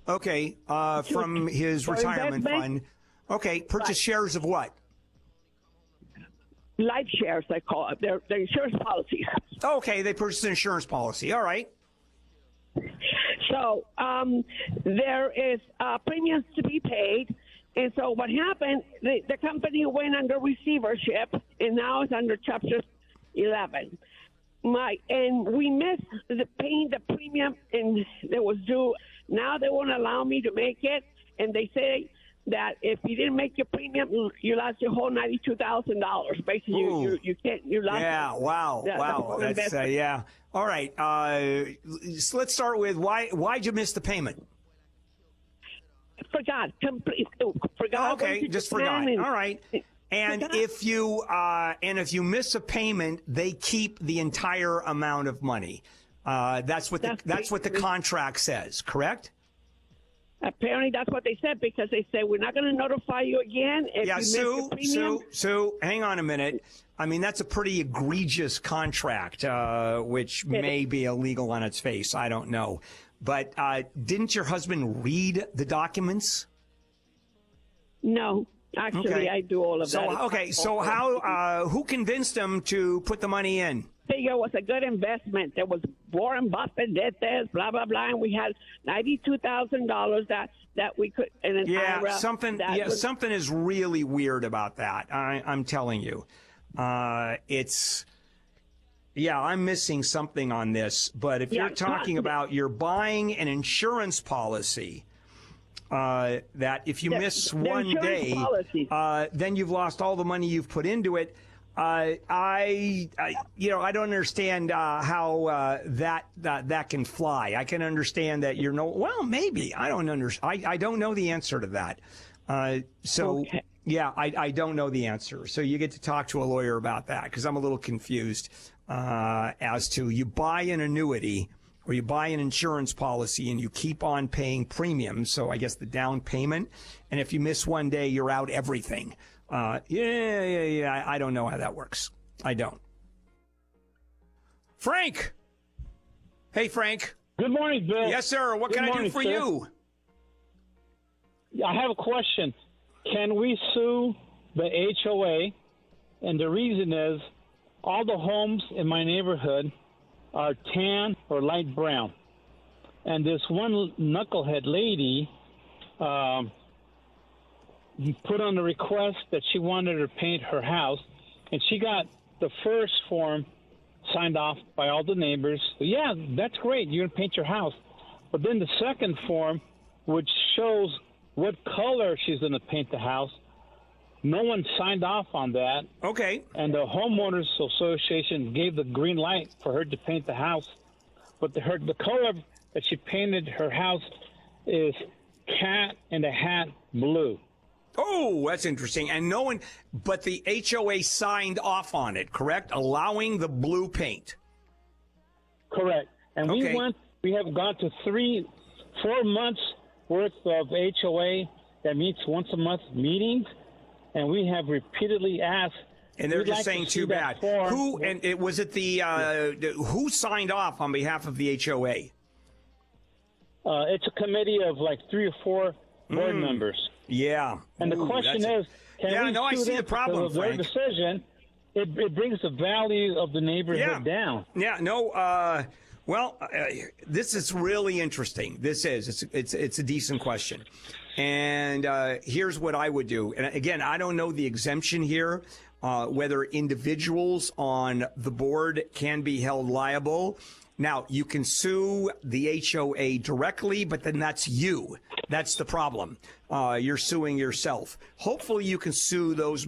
Okay, from his retirement fund. Okay, purchase shares of what? Life shares, they call it. They're insurance policies. Okay, they purchased an insurance policy. All right. So there is premiums to be paid. And so what happened, the company went under receivership, and now it's under Chapter 11. And we missed paying the premium, and it was due. Now they won't allow me to make it, and they say that if you didn't make your premium, you lost your whole $92,000. Basically, you can't. You lost. Yeah. Wow. Wow. That's yeah. All right. So let's start with why'd you miss the payment? Forgot. Forgot. Okay, just forgot. All right. And if you miss a payment, they keep the entire amount of money. That's what the contract says. Correct? Apparently, that's what they said, because they said we're not going to notify you again if you miss your premium. Sue, hang on a minute. I mean, that's a pretty egregious contract, which may be illegal on its face. I don't know. But didn't your husband read the documents? No. Actually, I do all of that. Okay, so who convinced him to put the money in? Figure it was a good investment. There was Warren Buffett did this, blah blah blah, and we had $92,000 that we could. And something is really weird about that. I'm telling you, I'm missing something on this. But if you're talking about you're buying an insurance policy. That if you miss one day, then you've lost all the money you've put into it. I don't understand how that can fly. I can understand that maybe I don't understand. I don't know the answer to that. I don't know the answer. So you get to talk to a lawyer about that, because I'm a little confused as to you buy an annuity. Or you buy an insurance policy and you keep on paying premiums, so I guess the down payment, and if you miss one day, you're out everything. I don't know how that works. I don't. Frank! Hey, Frank. Good morning, Bill. Yes, sir. What can I do for you? I have a question. Can we sue the HOA? And the reason is all the homes in my neighborhood are tan or light brown. And this one knucklehead lady put on the request that she wanted to paint her house, and she got the first form signed off by all the neighbors. Yeah, that's great. You're going to paint your house. But then the second form, which shows what color she's going to paint the house, no one signed off on that. Okay. And the homeowners association gave the green light for her to paint the house. But the color that she painted her house is cat in a hat blue. Oh, that's interesting. And no one, but the HOA signed off on it, correct? Allowing the blue paint. Correct. And we have gone to 4 months worth of HOA that meets once a month meetings. And we have repeatedly asked. And they're just saying too bad. Who signed off on behalf of the HOA? It's a committee of like 3 or 4 board members. Yeah. And the question is, can we sue I see them the problem, because of their decision? It brings the value of the neighborhood down. Yeah. No. This is really interesting. This is. It's a decent question. And here's what I would do. And again, I don't know the exemption here, whether individuals on the board can be held liable. Now, you can sue the HOA directly, but then that's you. That's the problem. You're suing yourself. Hopefully you can sue those